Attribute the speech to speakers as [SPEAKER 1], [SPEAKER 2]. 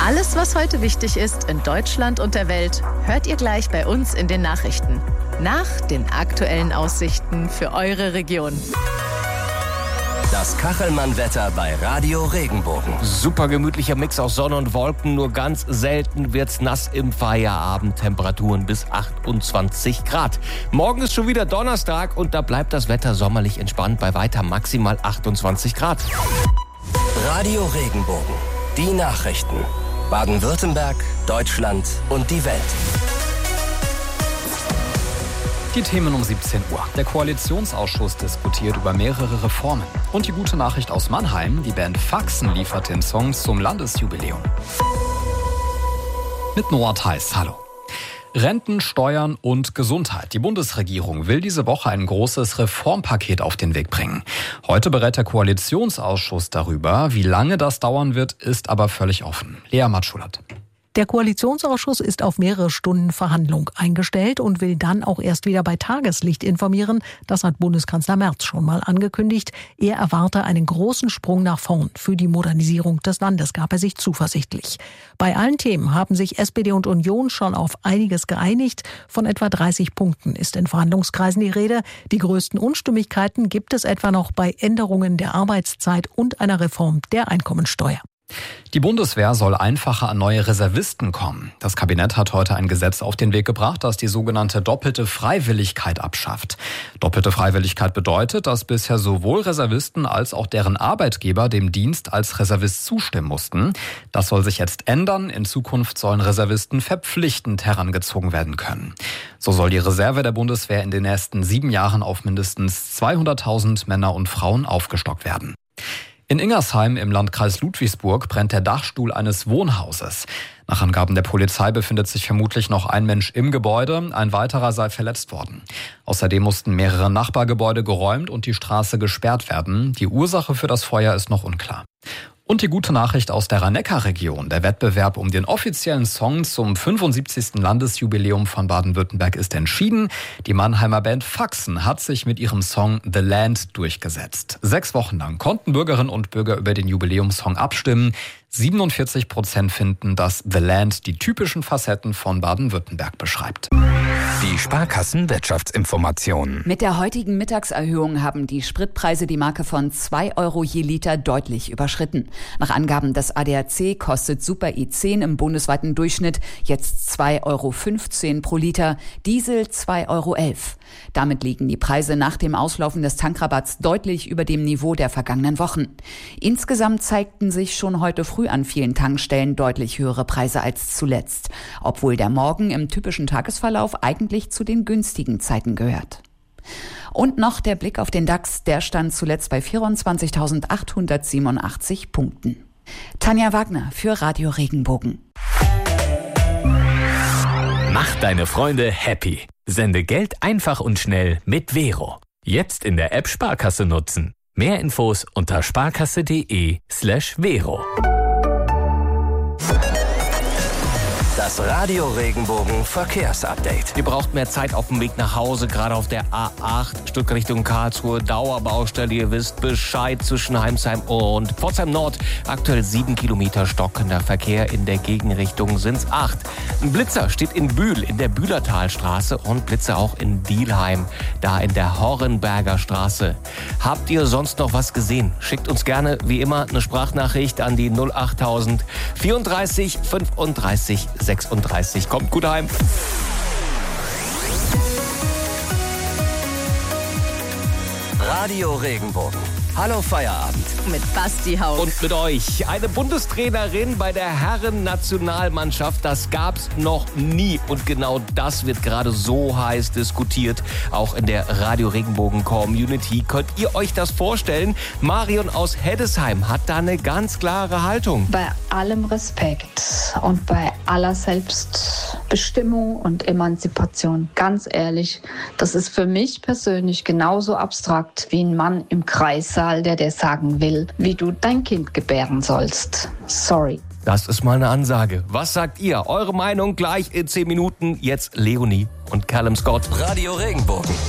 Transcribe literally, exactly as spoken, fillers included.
[SPEAKER 1] Alles, was heute wichtig ist in Deutschland und der Welt, hört ihr gleich bei uns in den Nachrichten. Nach den aktuellen Aussichten für eure Region.
[SPEAKER 2] Das Kachelmann-Wetter bei Radio Regenbogen.
[SPEAKER 3] Super gemütlicher Mix aus Sonne und Wolken. Nur ganz selten wird's nass im Feierabend. Temperaturen bis achtundzwanzig Grad. Morgen ist schon wieder Donnerstag und da bleibt das Wetter sommerlich entspannt bei weiter maximal achtundzwanzig Grad.
[SPEAKER 2] Radio Regenbogen. Die Nachrichten. Baden-Württemberg, Deutschland und die Welt.
[SPEAKER 4] Die Themen um siebzehn Uhr. Der Koalitionsausschuss diskutiert über mehrere Reformen. Und die gute Nachricht aus Mannheim, die Band Faxen liefert den Song zum Landesjubiläum. Mit Noah Theis, hallo. Renten, Steuern und Gesundheit. Die Bundesregierung will diese Woche ein großes Reformpaket auf den Weg bringen. Heute berät der Koalitionsausschuss darüber. Wie lange das dauern wird, ist aber völlig offen. Lea Matschulert.
[SPEAKER 5] Der Koalitionsausschuss ist auf mehrere Stunden Verhandlung eingestellt und will dann auch erst wieder bei Tageslicht informieren. Das hat Bundeskanzler Merz schon mal angekündigt. Er erwarte einen großen Sprung nach vorn. Für die Modernisierung des Landes gab er sich zuversichtlich. Bei allen Themen haben sich S P D und Union schon auf einiges geeinigt. Von etwa dreißig Punkten ist in Verhandlungskreisen die Rede. Die größten Unstimmigkeiten gibt es etwa noch bei Änderungen der Arbeitszeit und einer Reform der Einkommensteuer.
[SPEAKER 4] Die Bundeswehr soll einfacher an neue Reservisten kommen. Das Kabinett hat heute ein Gesetz auf den Weg gebracht, das die sogenannte doppelte Freiwilligkeit abschafft. Doppelte Freiwilligkeit bedeutet, dass bisher sowohl Reservisten als auch deren Arbeitgeber dem Dienst als Reservist zustimmen mussten. Das soll sich jetzt ändern. In Zukunft sollen Reservisten verpflichtend herangezogen werden können. So soll die Reserve der Bundeswehr in den nächsten sieben Jahren auf mindestens zweihunderttausend Männer und Frauen aufgestockt werden. In Ingersheim im Landkreis Ludwigsburg brennt der Dachstuhl eines Wohnhauses. Nach Angaben der Polizei befindet sich vermutlich noch ein Mensch im Gebäude, ein weiterer sei verletzt worden. Außerdem mussten mehrere Nachbargebäude geräumt und die Straße gesperrt werden. Die Ursache für das Feuer ist noch unklar. Und die gute Nachricht aus der Rhein-Neckar-Region. Der Wettbewerb um den offiziellen Song zum fünfundsiebzigsten Landesjubiläum von Baden-Württemberg ist entschieden. Die Mannheimer Band Faxen hat sich mit ihrem Song The Land durchgesetzt. Sechs Wochen lang konnten Bürgerinnen und Bürger über den Jubiläumssong abstimmen. siebenundvierzig Prozent finden, dass The Land die typischen Facetten von Baden-Württemberg beschreibt.
[SPEAKER 2] Die Sparkassen-Wirtschaftsinformationen.
[SPEAKER 6] Mit der heutigen Mittagserhöhung haben die Spritpreise die Marke von zwei Euro je Liter deutlich überschritten. Nach Angaben des A D A C kostet Super I zehn im bundesweiten Durchschnitt jetzt zwei Euro fünfzehn pro Liter, Diesel zwei Euro elf. Damit liegen die Preise nach dem Auslaufen des Tankrabatts deutlich über dem Niveau der vergangenen Wochen. Insgesamt zeigten sich schon heute früh an vielen Tankstellen deutlich höhere Preise als zuletzt, obwohl der Morgen im typischen Tagesverlauf eigentlich zu den günstigen Zeiten gehört. Und noch der Blick auf den DAX, der stand zuletzt bei vierundzwanzigtausendachthundertsiebenundachtzig Punkten. Tanja Wagner für Radio Regenbogen.
[SPEAKER 7] Mach deine Freunde happy. Sende Geld einfach und schnell mit Vero. Jetzt in der App Sparkasse nutzen. Mehr Infos unter sparkasse.de slash Vero.
[SPEAKER 2] Das Radio Regenbogen Verkehrsupdate.
[SPEAKER 3] Ihr braucht mehr Zeit auf dem Weg nach Hause, gerade auf der A acht, Stück Richtung Karlsruhe, Dauerbaustelle. Ihr wisst Bescheid zwischen Heimsheim und Pforzheim Nord. Aktuell sieben Kilometer stockender Verkehr, in der Gegenrichtung sind's acht. Ein Blitzer steht in Bühl in der Bühlertalstraße und Blitzer auch in Dielheim, da in der Horrenberger Straße. Habt ihr sonst noch was gesehen? Schickt uns gerne wie immer eine Sprachnachricht an die null achttausend vierunddreißig fünfunddreißig sechsunddreißig. Kommt gut heim.
[SPEAKER 2] Radio Regenbogen. Hallo Feierabend.
[SPEAKER 1] Mit Basti Haupt.
[SPEAKER 3] Und mit euch. Eine Bundestrainerin bei der Herren-Nationalmannschaft, das gab's noch nie. Und genau das wird gerade so heiß diskutiert. Auch in der Radio Regenbogen-Community. Könnt ihr euch das vorstellen? Marion aus Heddesheim hat da eine ganz klare Haltung.
[SPEAKER 8] Bei allem Respekt und bei aller Selbstbestimmung und Emanzipation, ganz ehrlich, das ist für mich persönlich genauso abstrakt wie ein Mann im Kreissaal, der dir sagen will, wie du dein Kind gebären sollst. Sorry.
[SPEAKER 3] Das ist mal eine Ansage. Was sagt ihr? Eure Meinung gleich in zehn Minuten. Jetzt Leonie und Callum Scott.
[SPEAKER 2] Radio Regenbogen.